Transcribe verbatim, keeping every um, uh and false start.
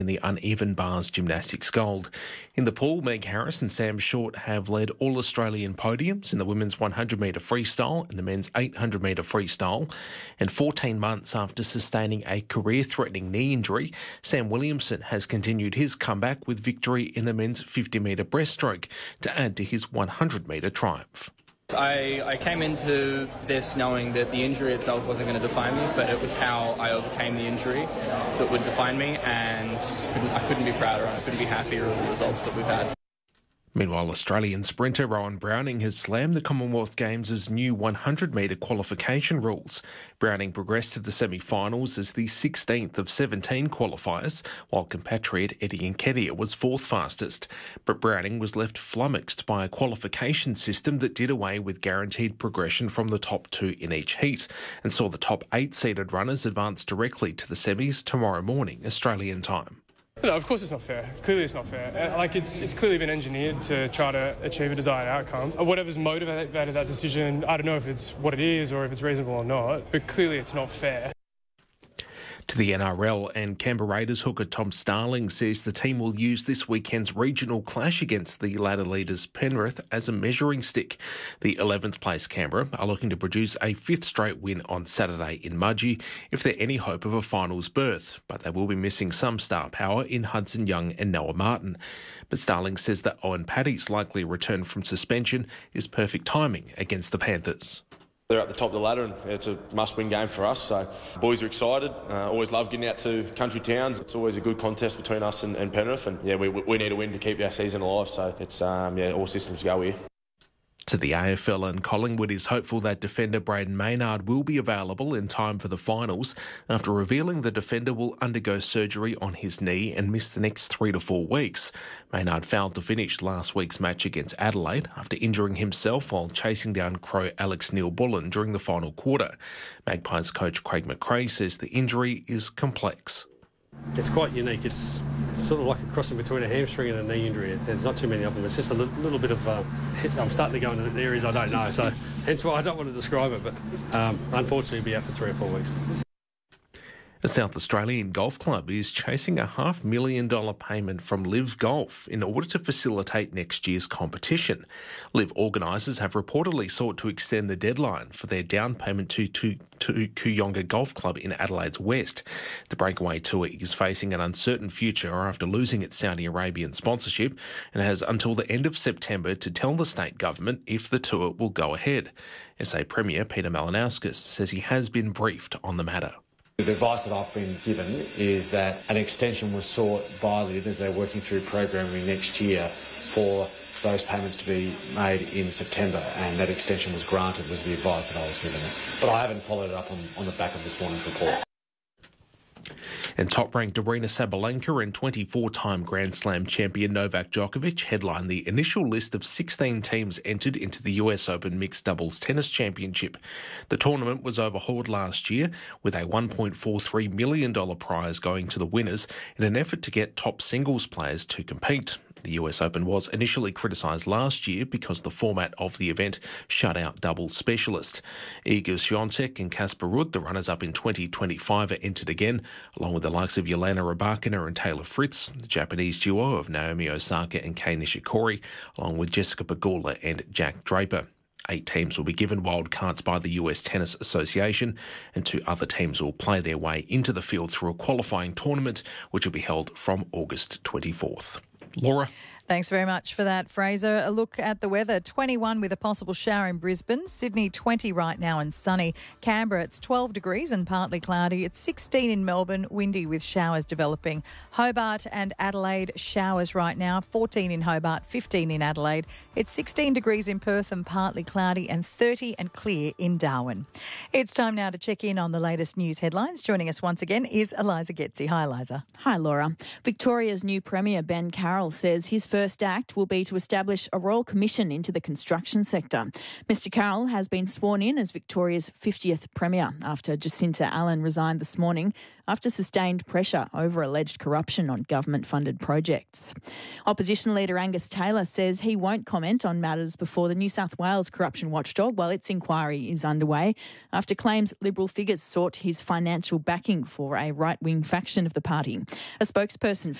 in the uneven bars gymnastics gold. In the pool, Meg Harris and Sam Short have led All-Australian podiums in the women's one hundred metre freestyle and the men's eight hundred metre freestyle. And fourteen months after sustaining a career-threatening knee injury, Sam Williamson has continued his comeback with victory in the men's fifty metre breaststroke to add to his one hundred metre triumph. I, I came into this knowing that the injury itself wasn't going to define me, but it was how I overcame the injury that would define me, and I couldn't be prouder and I couldn't be happier with the results that we've had. Meanwhile, Australian sprinter Rowan Browning has slammed the Commonwealth Games' new one hundred metre qualification rules. Browning progressed to the semi-finals as the sixteenth of seventeen qualifiers, while compatriot Eddie Nketiah was fourth fastest. But Browning was left flummoxed by a qualification system that did away with guaranteed progression from the top two in each heat, and saw the top eight seeded runners advance directly to the semis tomorrow morning, Australian time. No, of course it's not fair. Clearly it's not fair. Like, it's it's clearly been engineered to try to achieve a desired outcome. Whatever's motivated that decision, I don't know if it's what it is or if it's reasonable or not, but clearly it's not fair. To the N R L, and Canberra Raiders hooker Tom Starling says the team will use this weekend's regional clash against the ladder leaders Penrith as a measuring stick. The eleventh place Canberra are looking to produce a fifth straight win on Saturday in Mudgee if they're any hope of a finals berth, but they will be missing some star power in Hudson Young and Noah Martin. But Starling says that Owen Paddy's likely return from suspension is perfect timing against the Panthers. They're at the top of the ladder and it's a must-win game for us. So boys are excited. Uh, always love getting out to country towns. It's always a good contest between us and, and Penrith. And yeah, we, we need a win to keep our season alive. So it's um, yeah, all systems go here. To the A F L, and Collingwood is hopeful that defender Braden Maynard will be available in time for the finals after revealing the defender will undergo surgery on his knee and miss the next three to four weeks. Maynard failed to finish last week's match against Adelaide after injuring himself while chasing down Crow Alex Neil-Bullen during the final quarter. Magpies coach Craig McRae says the injury is complex. It's quite unique. It's, it's sort of like a crossing between a hamstring and a knee injury. There's not too many of them. It's just a li- little bit of... Uh, I'm starting to go into the areas I don't know, so hence why I don't want to describe it, but um, unfortunately it'll be out for three or four weeks. A South Australian golf club is chasing a half million dollar payment from Live Golf in order to facilitate next year's competition. Live organisers have reportedly sought to extend the deadline for their down payment to, to, to Kooyonga Golf Club in Adelaide's west. The breakaway tour is facing an uncertain future after losing its Saudi Arabian sponsorship and has until the end of September to tell the state government if the tour will go ahead. S A Premier Peter Malinauskas says he has been briefed on the matter. The advice that I've been given is that an extension was sought by Live as they're working through programming next year for those payments to be made in September, and that extension was granted, was the advice that I was given. But I haven't followed it up on, on the back of this morning's report. And top-ranked Aryna Sabalenka and twenty-four-time Grand Slam champion Novak Djokovic headline the initial list of sixteen teams entered into the U S Open Mixed Doubles Tennis Championship. The tournament was overhauled last year with a one point four three million dollars prize going to the winners in an effort to get top singles players to compete. The U S Open was initially criticised last year because the format of the event shut out doubles specialists. Iga Swiatek and Casper Ruud, the runners-up in twenty twenty-five, are entered again, along with the likes of Jelena Rybakina and Taylor Fritz, the Japanese duo of Naomi Osaka and Kei Nishikori, along with Jessica Pegula and Jack Draper. Eight teams will be given wildcards by the U S Tennis Association, and two other teams will play their way into the field through a qualifying tournament, which will be held from August twenty-fourth. Laura. Thanks very much for that, Fraser. A look at the weather. twenty-one with a possible shower in Brisbane. Sydney, twenty right now and sunny. Canberra, it's twelve degrees and partly cloudy. It's sixteen in Melbourne, windy with showers developing. Hobart and Adelaide, showers right now. fourteen in Hobart, fifteen in Adelaide. It's sixteen degrees in Perth and partly cloudy, and thirty and clear in Darwin. It's time now to check in on the latest news headlines. Joining us once again is Eliza Getzi. Hi, Eliza. Hi, Laura. Victoria's new Premier, Ben Carroll, says his first first act will be to establish a royal commission into the construction sector. Mister Carroll has been sworn in as Victoria's fiftieth Premier after Jacinta Allen resigned this morning after sustained pressure over alleged corruption on government-funded projects. Opposition leader Angus Taylor says he won't comment on matters before the New South Wales corruption watchdog while its inquiry is underway after claims Liberal figures sought his financial backing for a right-wing faction of the party. A spokesperson